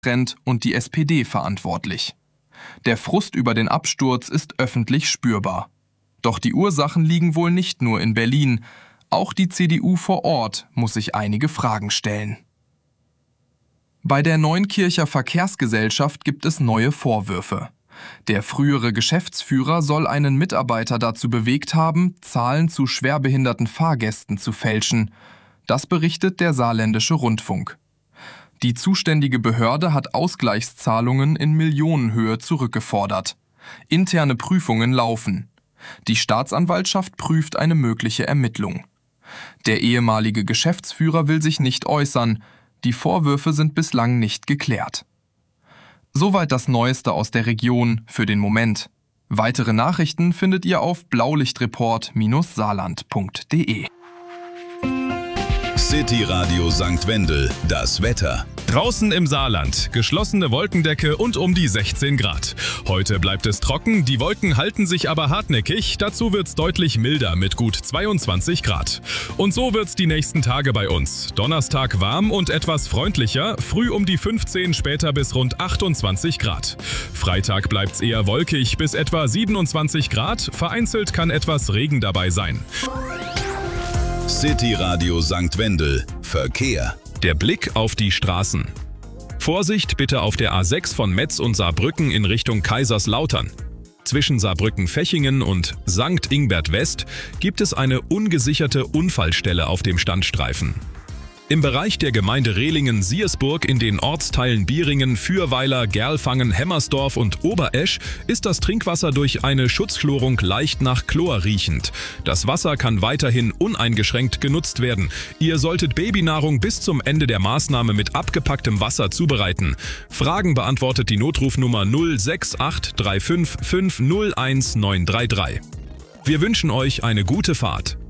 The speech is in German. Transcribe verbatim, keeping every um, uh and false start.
Trend und die S P D verantwortlich. Der Frust über den Absturz ist öffentlich spürbar. Doch die Ursachen liegen wohl nicht nur in Berlin. Auch die C D U vor Ort muss sich einige Fragen stellen. Bei der Neunkircher Verkehrsgesellschaft gibt es neue Vorwürfe. Der frühere Geschäftsführer soll einen Mitarbeiter dazu bewegt haben, Zahlen zu schwerbehinderten Fahrgästen zu fälschen. Das berichtet der Saarländische Rundfunk. Die zuständige Behörde hat Ausgleichszahlungen in Millionenhöhe zurückgefordert. Interne Prüfungen laufen. Die Staatsanwaltschaft prüft eine mögliche Ermittlung. Der ehemalige Geschäftsführer will sich nicht äußern. Die Vorwürfe sind bislang nicht geklärt. Soweit das Neueste aus der Region für den Moment. Weitere Nachrichten findet ihr auf blaulichtreport Bindestrich saarland punkt de. City Radio Sankt Wendel, das Wetter. Draußen im Saarland, geschlossene Wolkendecke und um die sechzehn Grad. Heute bleibt es trocken, die Wolken halten sich aber hartnäckig, dazu wird's deutlich milder mit gut zweiundzwanzig Grad. Und so wird's die nächsten Tage bei uns. Donnerstag warm und etwas freundlicher, früh um die fünfzehn, später bis rund achtundzwanzig Grad. Freitag bleibt's eher wolkig bis etwa siebenundzwanzig Grad, vereinzelt kann etwas Regen dabei sein. City Radio Sankt Wendel, Verkehr. Der Blick auf die Straßen. Vorsicht bitte auf der A sechs von Metz und Saarbrücken in Richtung Kaiserslautern. Zwischen Saarbrücken-Fechingen und Sankt Ingbert West gibt es eine ungesicherte Unfallstelle auf dem Standstreifen. Im Bereich der Gemeinde Rehlingen-Siersburg in den Ortsteilen Bieringen, Fürweiler, Gerlfangen, Hemmersdorf und Oberesch ist das Trinkwasser durch eine Schutzchlorung leicht nach Chlor riechend. Das Wasser kann weiterhin uneingeschränkt genutzt werden. Ihr solltet Babynahrung bis zum Ende der Maßnahme mit abgepacktem Wasser zubereiten. Fragen beantwortet die Notrufnummer null sechs acht drei fünf fünf null eins neun drei drei. Wir wünschen euch eine gute Fahrt.